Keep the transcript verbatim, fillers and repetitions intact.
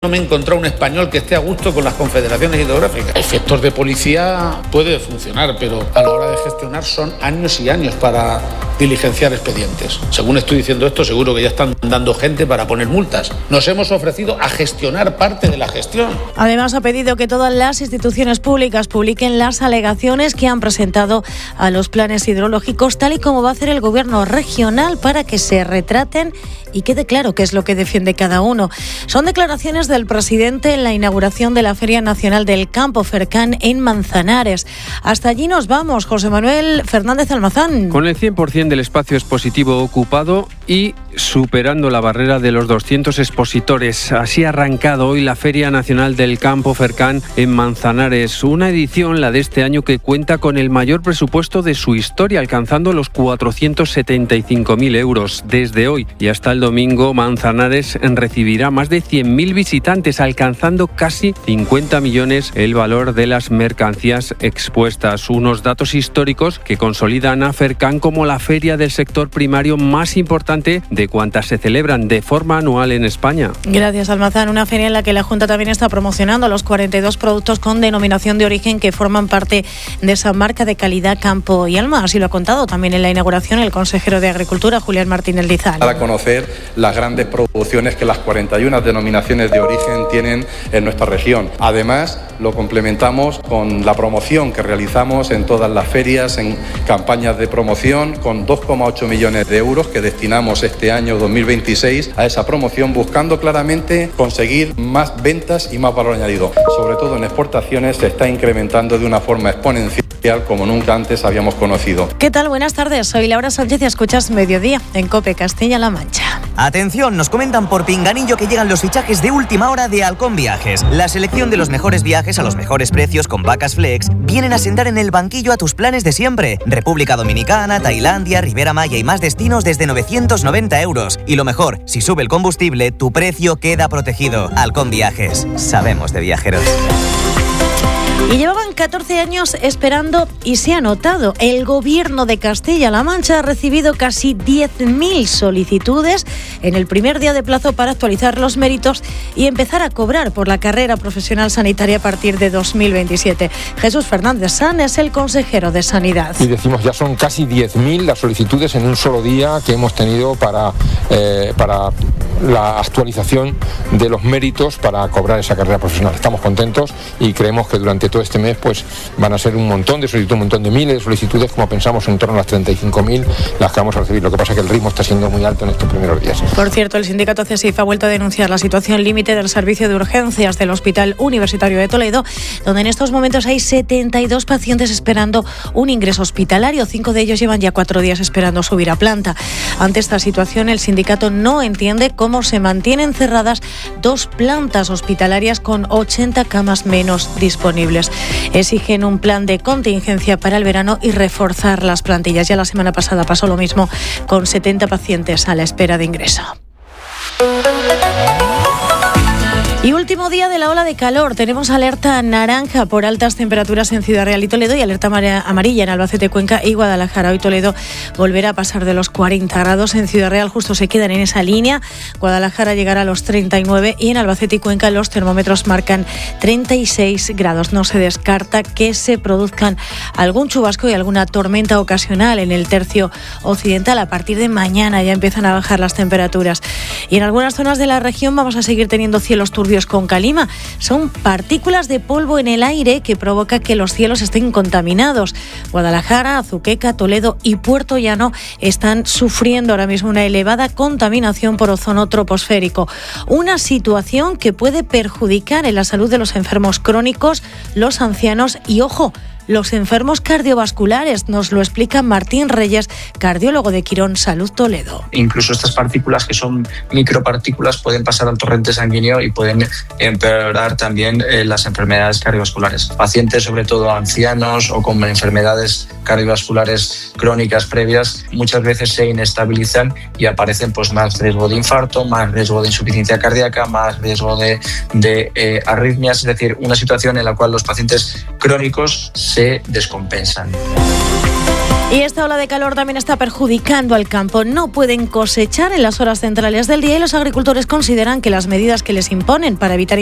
No me he encontrado un español que esté a gusto con las confederaciones hidrográficas. Efectos de policía puede funcionar, pero a la hora de gestionar son años y años para diligenciar expedientes. Según estoy diciendo esto, seguro que ya están dando gente para poner multas. Nos hemos ofrecido a gestionar parte de la gestión. Además, ha pedido que todas las instituciones públicas publiquen las alegaciones que han presentado a los planes hidrológicos, tal y como va a hacer el gobierno regional, para que se retraten y quede claro qué es lo que defiende cada uno. Son declaraciones del presidente en la inauguración de la Feria Nacional del Campo Fercán en Manzanares. Hasta allí nos vamos, José Manuel Fernández Almazán. Con el cien por ciento del espacio expositivo ocupado y superando la barrera de los doscientos expositores. Así ha arrancado hoy la Feria Nacional del Campo Fercán en Manzanares. Una edición, la de este año, que cuenta con el mayor presupuesto de su historia, alcanzando los cuatrocientos setenta y cinco mil euros. Desde hoy y hasta el domingo, Manzanares recibirá más de cien mil visitantes, alcanzando casi cincuenta millones el valor de las mercancías expuestas. Unos datos históricos que consolidan a Fercán como la feria del sector primario más importante de cuantas se celebran de forma anual en España. Gracias, Almazán. Una feria en la que la Junta también está promocionando los cuarenta y dos productos con denominación de origen que forman parte de esa marca de calidad Campo y Alma. Así lo ha contado también en la inauguración el consejero de Agricultura, Julián Martínez Lizán. Para conocer las grandes producciones que las cuarenta y una denominaciones de origen tienen en nuestra región. Además, lo complementamos con la promoción que realizamos en todas las ferias, en campañas de promoción, con dos coma ocho millones de euros que destinamos este año dos mil veintiséis a esa promoción, buscando claramente conseguir más ventas y más valor añadido. Sobre todo en exportaciones se está incrementando de una forma exponencial como nunca antes habíamos conocido. ¿Qué tal? Buenas tardes, soy Laura Sánchez y escuchas Mediodía en COPE Castilla-La Mancha. Atención, nos comentan por pinganillo que llegan los fichajes de última hora de Halcón Viajes. La selección de los mejores viajes a los mejores precios con vacas flex vienen a sentar en el banquillo a tus planes de siempre. República Dominicana, Tailandia, Ribera Maya y más destinos desde novecientos noventa euros. Y lo mejor, si sube el combustible, tu precio queda protegido. Halcón Viajes, sabemos de viajeros. Y llevaban catorce años esperando y se ha notado. El Gobierno de Castilla-La Mancha ha recibido casi diez mil solicitudes en el primer día de plazo para actualizar los méritos y empezar a cobrar por la carrera profesional sanitaria a partir de dos mil veintisiete. Jesús Fernández San es el consejero de Sanidad. Y decimos, ya son casi diez mil las solicitudes en un solo día que hemos tenido para, eh, para la actualización de los méritos para cobrar esa carrera profesional. Estamos contentos y creemos que durante todo este mes pues van a ser un montón de solicitudes, un montón de miles de solicitudes, como pensamos en torno a las treinta y cinco mil las que vamos a recibir. Lo que pasa es que el ritmo está siendo muy alto en estos primeros días. Por cierto, el sindicato CESIF ha vuelto a denunciar la situación límite del servicio de urgencias del Hospital Universitario de Toledo, donde en estos momentos hay setenta y dos pacientes esperando un ingreso hospitalario. Cinco de ellos llevan ya cuatro días esperando subir a planta. Ante esta situación, el sindicato no entiende cómo se mantienen cerradas dos plantas hospitalarias con ochenta camas menos disponibles. Exigen un plan de contingencia para el verano y reforzar las plantillas. Ya la semana pasada pasó lo mismo, con setenta pacientes a la espera de ingreso. Y último día de la ola de calor. Tenemos alerta naranja por altas temperaturas en Ciudad Real y Toledo y alerta amarilla en Albacete, Cuenca y Guadalajara. Hoy Toledo volverá a pasar de los cuarenta grados. En Ciudad Real justo se quedan en esa línea. Guadalajara llegará a los treinta y nueve y en Albacete y Cuenca los termómetros marcan treinta y seis grados. No se descarta que se produzcan algún chubasco y alguna tormenta ocasional en el tercio occidental. A partir de mañana ya empiezan a bajar las temperaturas. Y en algunas zonas de la región vamos a seguir teniendo cielos turbios con calima. Son partículas de polvo en el aire que provoca que los cielos estén contaminados. Guadalajara, Azuqueca, Toledo y Puerto Llano están sufriendo ahora mismo una elevada contaminación por ozono troposférico. Una situación que puede perjudicar en la salud de los enfermos crónicos, los ancianos y, ojo, los enfermos cardiovasculares. Nos lo explica Martín Reyes, cardiólogo de Quirón Salud Toledo. Incluso estas partículas, que son micropartículas, pueden pasar al torrente sanguíneo y pueden empeorar también eh, las enfermedades cardiovasculares. Pacientes, sobre todo ancianos o con enfermedades cardiovasculares crónicas previas, muchas veces se inestabilizan y aparecen pues, más riesgo de infarto, más riesgo de insuficiencia cardíaca, más riesgo de, de eh, arritmias, es decir, una situación en la cual los pacientes crónicos se descompensan. Y esta ola de calor también está perjudicando al campo. No pueden cosechar en las horas centrales del día y los agricultores consideran que las medidas que les imponen para evitar